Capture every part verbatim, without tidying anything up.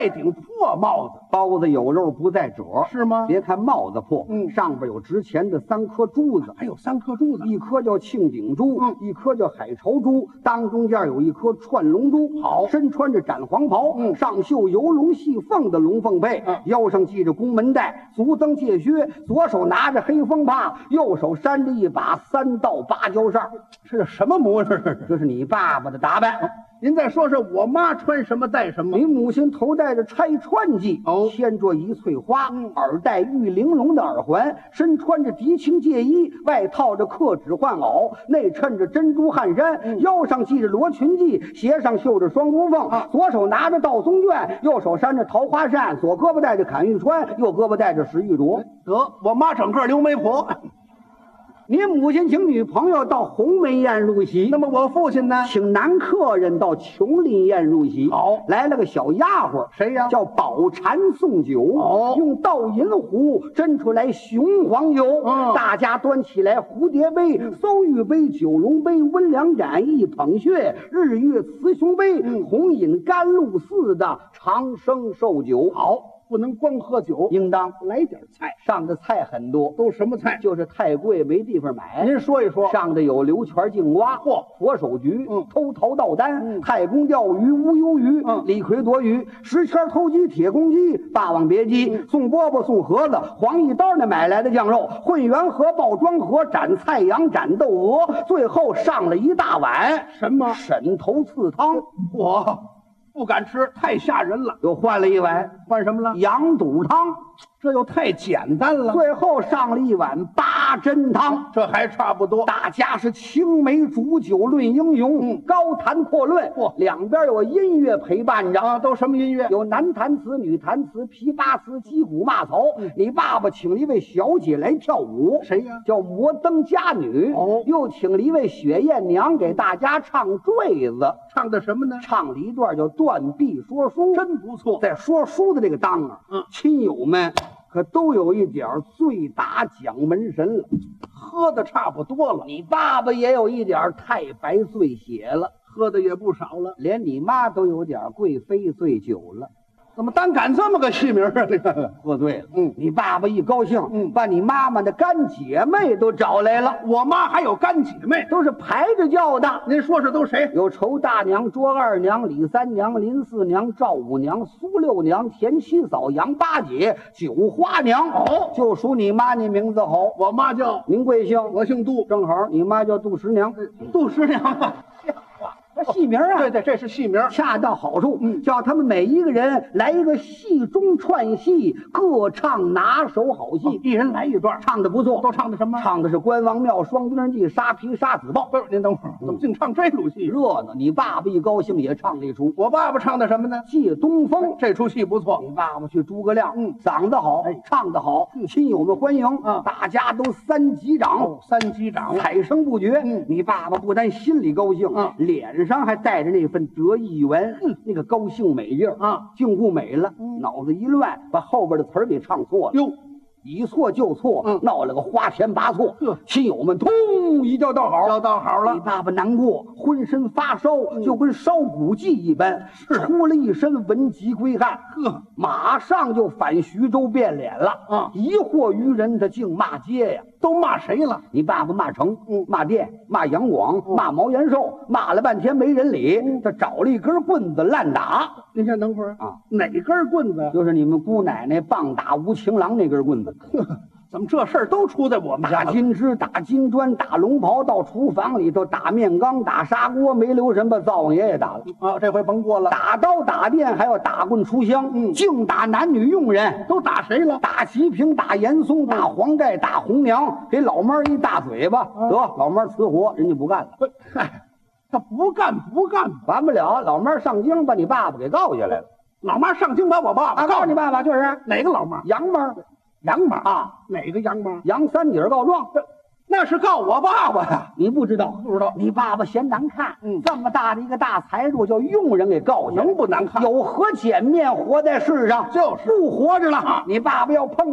戴顶破帽子， 包子有肉不在褶， 是吗？ 别看帽子破， 嗯， 上边有值钱的三颗珠子， 还有三颗珠子， 一颗叫庆鼎珠， 嗯， 一颗叫海潮珠，当中间有一颗串龙珠。 好， 身穿着斩黄袍， 嗯， 上绣游龙戏凤的龙凤佩， 嗯， 腰上系着宫门带，足蹬戒靴，左手拿着黑风帕，右手扇着一把三道芭蕉扇。 这是什么模样？ 这是你爸爸的打扮。 您再说说我妈穿什么戴什么？ 你母亲头戴着拆穿髻， 哦， 牵着一翠花， 嗯， 耳戴玉玲珑的耳环，身穿着涤青戒衣，外套着刻纸幻袄，内衬着珍珠汗衫， 嗯， 腰上系着罗裙髻，鞋上绣着双姑凤， 啊， 左手拿着道松卷，右手扇着桃花扇，左胳膊戴着坎玉钏，右胳膊戴着石玉镯。 得，我妈整个刘媒婆。 你母亲请女朋友到鸿门宴入席， 那么我父亲呢？ 请男客人到琼林宴入席。 好， 来了个小丫鬟， 谁呀？ 叫宝蟾送酒。 哦， 用倒银壶斟出来雄黄酒。 嗯， 大家端起来蝴蝶杯、 嗯、 馊玉杯、九龙杯、温良盏、一捧血、日月雌雄杯， 嗯、 红饮甘露寺的长生寿酒。 好。不能光喝酒， 应当来点菜。 上的菜很多， 都什么菜？ 就是太贵没地方买。 您说一说。 上的有流泉镜蛙、 嚯， 佛手菊、 嗯， 偷桃倒丹、 嗯， 太公钓鱼、乌鱿鱼、 嗯， 李逵夺鱼、石圈偷鸡、铁公鸡、霸王别姬、 嗯， 宋饽饽、宋盒子、黄一刀那买来的酱肉，混元盒、爆庄盒、斩菜羊、斩豆鹅，最后上了一大碗什么沈头刺汤。 我不敢吃，太吓人了。 又换了一碗， 换什么了？ 羊肚汤， 这又太简单了。 最后上了一碗八珍汤， 这还差不多。 大家是青梅煮酒论英雄， 嗯， 高谈阔论。 嚯， 两边有音乐陪伴着啊，都什么音乐？ 有男弹词、女弹词、琵琶词、击鼓骂曹。 嗯， 你爸爸请了一位小姐来跳舞， 谁呀？ 叫摩登佳女。 哦， 又请了一位雪艳娘给大家唱坠子， 唱的什么呢？ 唱了一段叫断臂说书， 真不错。 在说书的这个当儿， 嗯， 亲友们可都有一点醉打蒋门神了， 喝的差不多了。 你爸爸也有一点太白醉血了， 喝的也不少了。 连你妈都有点贵妃醉酒了。 怎么单赶这么个戏名啊？这个喝醉了。 嗯， 你爸爸一高兴， 嗯， 把你妈妈的干姐妹都找来了。 我妈还有干姐妹， 都是排着叫的。 您说是都谁？ 有仇大娘、卓二娘、李三娘、林四娘、赵五娘、苏六娘、田七嫂、杨八姐、九花娘。 哦， 就属你妈那名字好。 我妈叫您贵姓？ 我姓杜， 正好你妈叫杜十娘。 杜十娘啊。 这戏名啊， 对对，这是戏名， 恰到好处。 嗯， 叫他们每一个人来一个戏中串戏，各唱拿手好戏， 哦，一人来一段， 唱的不错。 都唱的什么？ 唱的是关王庙、双军人记、沙皮、沙子豹。 不是，您等会儿，怎么净唱这出戏？ 热闹！你爸爸一高兴也唱了一出。 我爸爸唱的什么呢？ 借东风， 这出戏不错。 你爸爸去诸葛亮， 嗯， 嗓子好， 哎， 唱得好，亲友们欢迎啊， 大家都三击掌， 哦，三击掌， 彩声不绝。 嗯， 你爸爸不但心里高兴， 啊， 脸上还带着那份得意缘， 嗯， 那个高兴美劲儿啊， 境顾美了， 嗯， 脑子一乱，把后边的词儿给唱错了。 哟， 以错就错， 嗯， 闹了个花田八错。 呵， 亲友们通一叫道好， 叫道好了。 你爸爸难过，浑身发烧， 嗯， 就跟烧骨剂一般， 是出了一身文疾归汗。 呵， 马上就返徐州变脸了啊！ 疑惑于人，他竟骂街呀！ 都骂谁了？ 你爸爸骂城， 嗯， 骂店，骂杨广， 嗯， 骂毛延寿，骂了半天没人理， 嗯， 他找了一根棍子乱打。 您先等会儿啊， 哪根棍子？ 就是你们姑奶奶棒打吴情郎那根棍子。 呵，怎么这事儿都出在我们家？ 打金枝，打金砖，打龙袍，到厨房里头打面缸，打砂锅，没留神把灶王爷也打了。 啊，这回甭过了。 打刀打店，还要打棍出香， 嗯， 净打男女佣人。 都打谁了？ 打齐平，打严嵩，打黄盖，打红娘，给老妹儿一大嘴巴， 啊， 得老妹儿辞活，人家不干了。 嗨，他不干不干， 完不了，老妹儿上京把你爸爸给告下来了。 老妈上京把我爸爸啊，告诉你爸爸就是哪个老妈？ 杨妈， 杨妈啊， 哪个杨妈？ 杨三姐告状， 这那是告我爸爸呀！ 你不知道？ 不知道。 你爸爸嫌难看， 嗯， 这么大的一个大财主，叫佣人给告下来， 能不难看？ 有何颜面活在世上？ 就是不活着了。你爸爸要碰杯，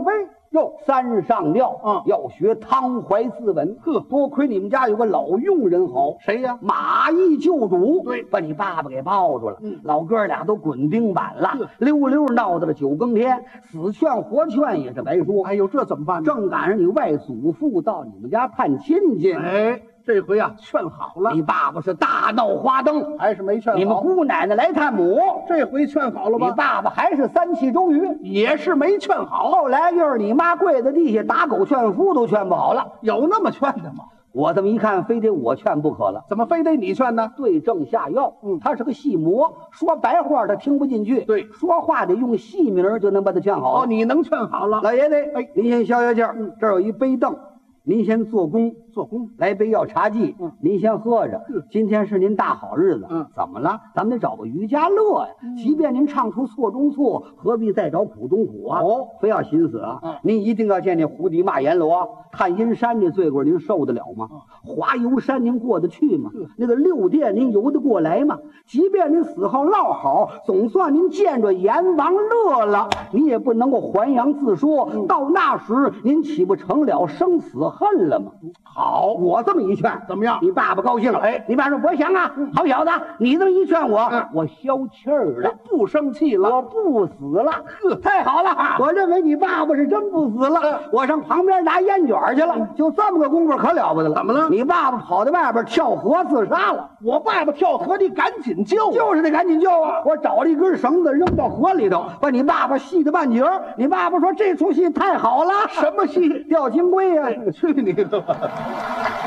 哟，三上吊， 嗯要学汤怀自刎。 呵多亏你们家有个老佣人好， 谁呀？ 马邑救主， 对把你爸爸给抱住了。 嗯老哥俩都滚钉板了呵， 溜溜闹到了九更天，死劝活劝也是白说。 哎呦，这怎么办呢？ 正赶上你外祖父到你们家探亲戚， 哎，这回啊，劝好了， 你爸爸是大闹花灯， 还是没劝好。 你们姑奶奶来探母， 这回劝好了你吧？ 爸爸还是三气周瑜。 也是没劝好。 后来又是你妈跪在地下打狗劝夫都劝不好了。 有那么劝的吗？ 我这么一看，非得我劝不可了。 怎么非得你劝呢？ 对症下药， 嗯他是个戏魔，说白话他听不进去， 对说话得用戏名儿就能把他劝好。 哦，你能劝好了。 老爷子， 哎您先消消气儿， 嗯这儿有一杯凳，您先做工， 做工。 来杯药茶剂， 嗯您先喝着。 嗯今天是您大好日子， 嗯怎么了？咱们得找个渔家乐呀。即便您唱出错中错，何必再找苦中苦啊？ 哦， 非要寻死啊？ 嗯您一定要见那胡迪骂阎罗、探阴山这罪过，您受得了吗？华游山您过得去吗？那个六殿您游得过来吗？即便您死后落好，总算您见着阎王乐了，你也不能够还阳自说。到那时，您岂不成了生死恨了吗？好，我这么一劝， 怎么样你爸爸高兴了。 哎你爸说不行啊，好小子，你这么一劝我， 嗯我消气儿了， 不生气了。 我不死了。 呵， 太好了，我认为你爸爸是真不死了。 嗯我上旁边拿烟卷去了，就这么个功夫可了不得了。 怎么了你爸爸跑到外边跳河自杀了。 我爸爸跳河，你赶紧救。 就是得赶紧救啊！我找了一根绳子扔到河里头，把你爸爸系的半截儿。你爸爸说这出戏太好了， 什么戏？ 钓金龟呀、 去你的吧！